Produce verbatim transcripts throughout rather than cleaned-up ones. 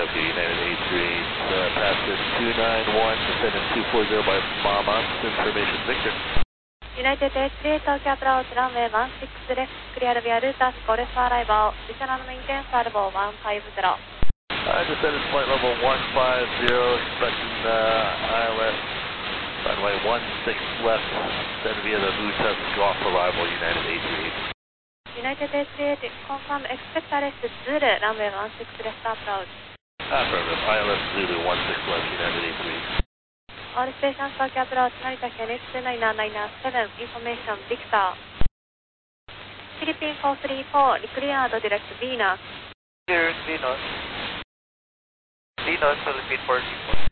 Tokyo United eight three eight, uh, passes two nine one, descendant two four zero by Mama, information Victor. United eight three eight Tokyo approach runway one six left, clear via Rutas, Golf arrival, additional maintenance arrival one five zero. Uh, descendant flight level one five zero, expecting uh, I L S, runway one six left, then via the Rutas Golf arrival, United eight three eight. United eight three eight, confirm expect arrest Zulu, runway one six left approach. Affirmative, I L S Zulu one six left, United eight three eight. All stations Tokyo approach, Narita Ken H two nine nine seven, information Victor. Philippine four three four, cleared direct Venus. Cleared Venus. Venus, Philippine four three four.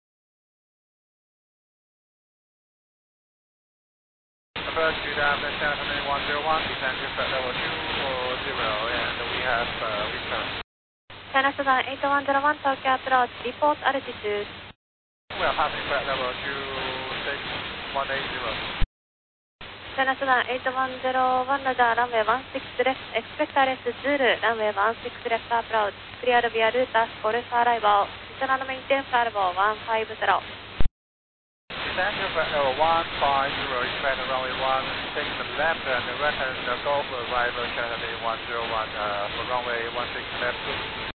Approach to the seven one zero one, descend to flight level two four zero, and we have uh, returned. China Sudan eight one zero one, Tokyo approach, report altitude. We are passing flight level two six one eight zero. China Sudan eight one zero one, Roger, runway one six left, expect arrest Zulu, runway one six left approach, clear via Rutas, Golf arrival, additional maintenance arrival one five zero. Descend to flight level one five zero, expect runway one six left, and return the Golf arrival, China one zero one uh, for runway one six left.